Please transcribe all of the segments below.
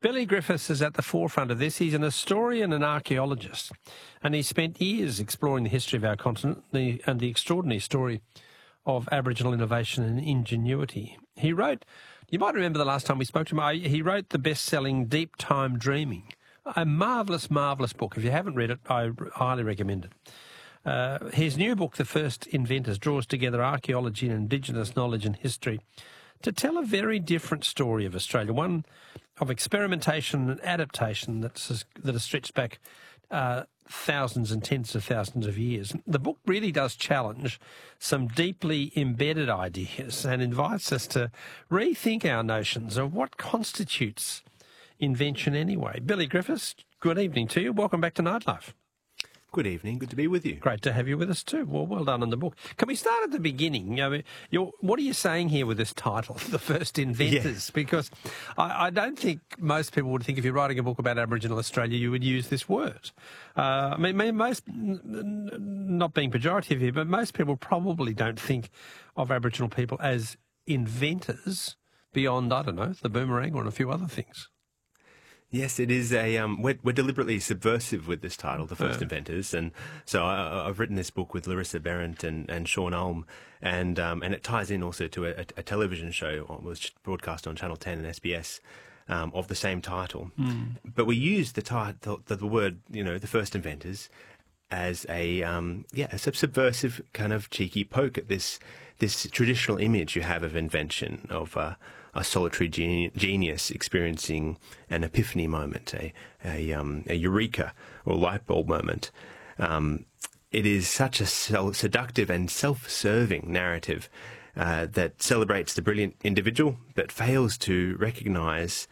Billy Griffiths is at the forefront of this. He's an historian and archaeologist, and he spent years exploring the history of our continent and the extraordinary story of Aboriginal innovation and ingenuity. He wrote, you might remember the last time we spoke to him, he wrote the best-selling Deep Time Dreaming, a marvellous, marvellous book. If you haven't read it, I highly recommend it. His new book, The First Inventors, draws together archaeology and Indigenous knowledge and history to tell a very different story of Australia, one of experimentation and adaptation that has stretched back thousands and tens of thousands of years. The book really does challenge some deeply embedded ideas and invites us to rethink our notions of what constitutes invention anyway. Billy Griffiths, good evening to you. Welcome back to Nightlife. Good evening. Good to be with you. Great to have you with us too. Well done on the book. Can we start at the beginning? What are you saying here with this title, The First Inventors? Yeah. Because I don't think most people would think if you're writing a book about Aboriginal Australia, you would use this word. I mean, most, not being pejorative here, but most people probably don't think of Aboriginal people as inventors beyond, I don't know, the boomerang or a few other things. Yes, it is we're deliberately subversive with this title, The First Inventors, and so I've written this book with Larissa Behrendt and Sean Ulm, and it ties in also to a television show was broadcast on Channel 10 and SBS of the same title. But we use the word, The First Inventors, as a subversive kind of cheeky poke at this traditional image you have of invention, of a solitary genius experiencing an epiphany moment, a eureka or light bulb moment. It is such a seductive and self-serving narrative that celebrates the brilliant individual but fails to recognise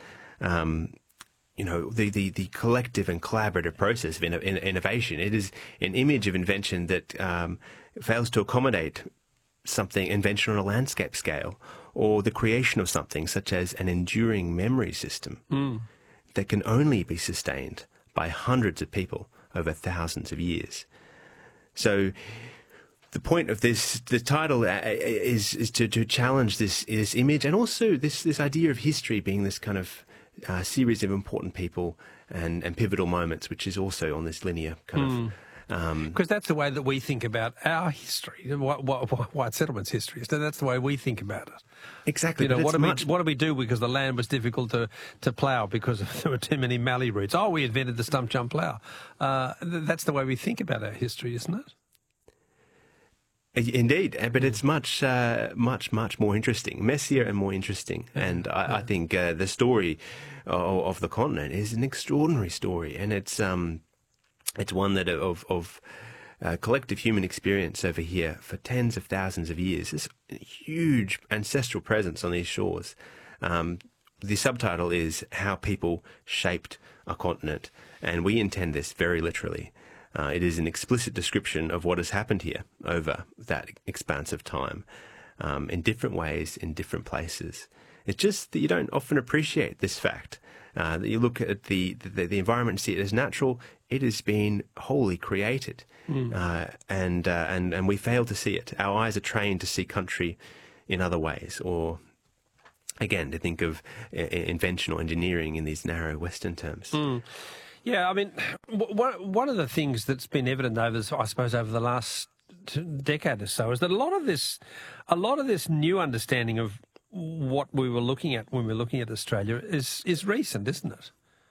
the collective and collaborative process of innovation. It is an image of invention that fails to accommodate something, invention on a landscape scale, or the creation of something such as an enduring memory system that can only be sustained by hundreds of people over thousands of years. So the point of the title is to challenge this image, and also this idea of history being this kind of series of important people and pivotal moments, which is also on this linear kind of. Because that's the way that we think about our history, white settlements history. So that's the way we think about it. Exactly. What do we do because the land was difficult to plough because there were too many mallee roots? Oh, we invented the stump jump plough. That's the way we think about our history, isn't it? Indeed, but it's much more interesting, messier and more interesting. And I think the story of the continent is an extraordinary story, and it's one that of collective human experience over here for tens of thousands of years. This huge ancestral presence on these shores. The subtitle is How People Shaped a Continent, and we intend this very literally. It is an explicit description of what has happened here over that expanse of time, in different ways, in different places. It's just that you don't often appreciate this fact. That you look at the environment and see it as natural. It has been wholly created, and we fail to see it. Our eyes are trained to see country in other ways, or again to think of invention or engineering in these narrow Western terms. Yeah, I mean, one of the things that's been evident over the last decade or so is that a lot of this new understanding of what we were looking at when we were looking at Australia is recent, isn't it?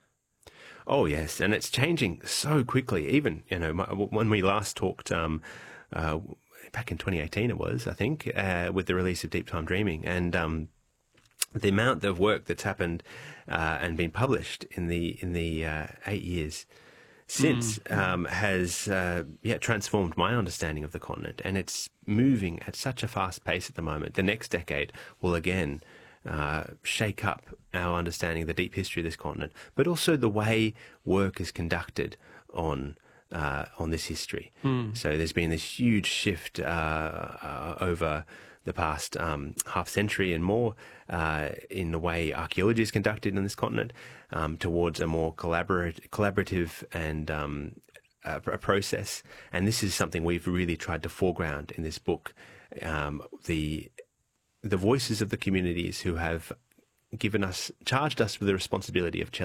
Oh yes, and it's changing so quickly. Even when we last talked back in 2018, it was, I think, with the release of Deep Time Dreaming, and the amount of work that's happened and been published in the 8 years since has transformed my understanding of the continent, and it's moving at such a fast pace at the moment. The next decade will again shake up our understanding of the deep history of this continent, but also the way work is conducted on this history. So there's been this huge shift over the past half century and more in the way archaeology is conducted in this continent towards a more collaborative and a process. And this is something we've really tried to foreground in this book. The voices of the communities who have charged us with the responsibility of